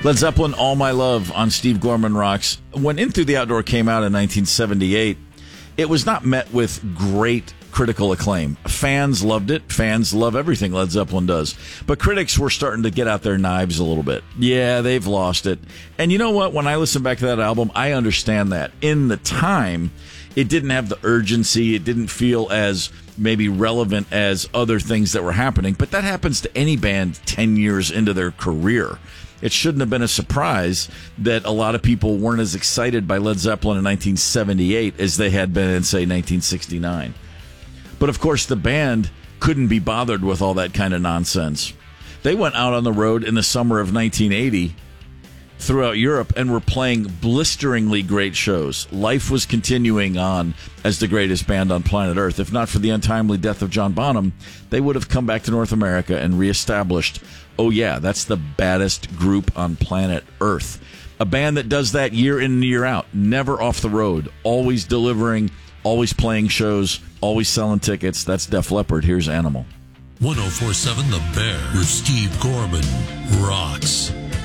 Led Zeppelin, All My Love on Steve Gorman Rocks. When In Through the Outdoor came out in 1978, it was not met with great critical acclaim. Fans loved it. Fans love everything Led Zeppelin does. But critics were starting to get out their knives a little bit. Yeah, they've lost it. And you know what? When I listen back to that album, I understand that. In the time, it didn't have the urgency. It didn't feel as maybe relevant as other things that were happening. But that happens to any band 10 years into their career. It shouldn't have been a surprise that a lot of people weren't as excited by Led Zeppelin in 1978 as they had been in, say, 1969. But, of course, the band couldn't be bothered with all that kind of nonsense. They went out on the road in the summer of 1980 throughout Europe and were playing blisteringly great shows. Life was continuing on as the greatest band on planet Earth. If not for the untimely death of John Bonham, they would have come back to North America and reestablished, oh yeah, that's the baddest group on planet Earth. A band that does that year in and year out, never off the road, always delivering, always playing shows, always selling tickets. That's Def Leppard. Here's Animal. 104.7 The Bear with Steve Gorman rocks.